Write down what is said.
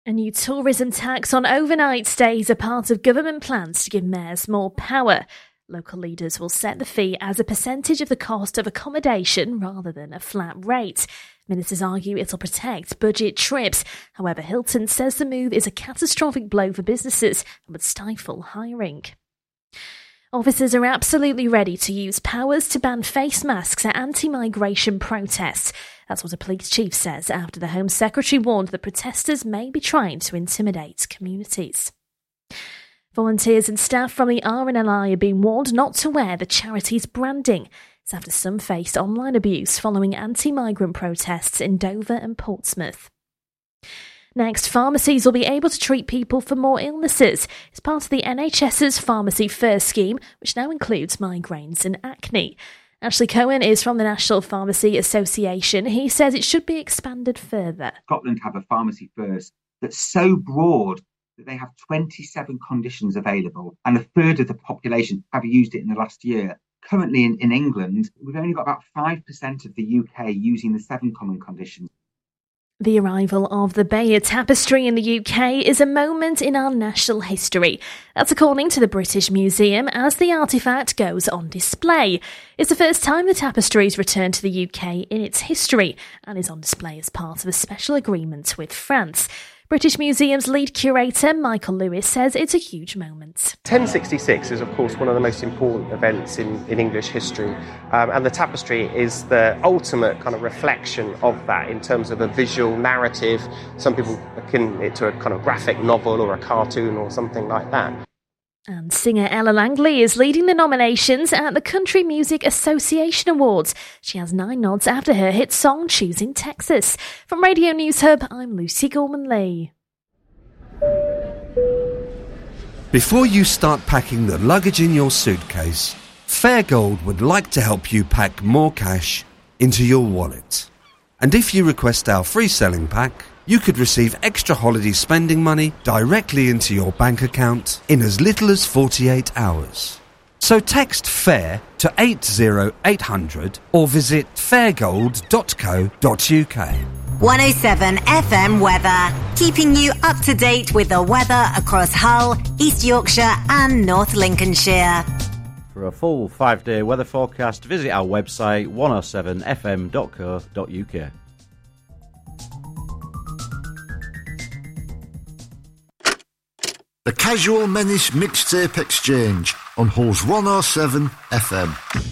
A new tourism tax on overnight stays are part of government plans to give mayors more power. Local leaders will set the fee as a percentage of the cost of accommodation rather than a flat rate. Ministers argue it'll protect budget trips. However, Hilton says the move is a catastrophic blow for businesses and would stifle hiring. Officers are absolutely ready to use powers to ban face masks at anti-migration protests. That's what a police chief says after the Home Secretary warned that protesters may be trying to intimidate communities. Volunteers and staff from the RNLI are being warned not to wear the charity's branding. It's after some faced online abuse following anti-migrant protests in Dover and Portsmouth. Next, pharmacies will be able to treat people for more illnesses. It's part of the NHS's Pharmacy First scheme, which now includes migraines and acne. Ashley Cohen is from the National Pharmacy Association. He says it should be expanded further. Scotland have a Pharmacy First that's so broad that they have 27 conditions available, and a third of the population have used it in the last year. Currently in England, we've only got about 5% of the UK using the 7 common conditions. The arrival of the Bayeux Tapestry in the UK is a moment in our national history. That's according to the British Museum as the artefact goes on display. It's the first time the tapestry's returned to the UK in its history and is on display as part of a special agreement with France. British Museum's lead curator, Michael Lewis, says it's a huge moment. 1066 is, of course, one of the most important events in English history, and the tapestry is the ultimate kind of reflection of that in terms of a visual narrative. Some people akin it to a kind of graphic novel or a cartoon or something like that. And singer Ella Langley is leading the nominations at the Country Music Association Awards. She has 9 nods after her hit song Choosing Texas. From Radio News Hub, I'm Lucy Gorman-Lee. Before you start packing the luggage in your suitcase, Fairgold would like to help you pack more cash into your wallet. And if you request our free selling pack, you could receive extra holiday spending money directly into your bank account in as little as 48 hours. So text FAIR to 80800 or visit fairgold.co.uk. 107 FM weather, keeping you up to date with the weather across Hull, East Yorkshire and North Lincolnshire. For a full 5-day weather forecast, visit our website 107fm.co.uk. The Casual Menace Mixtape Exchange on Halls 107 FM.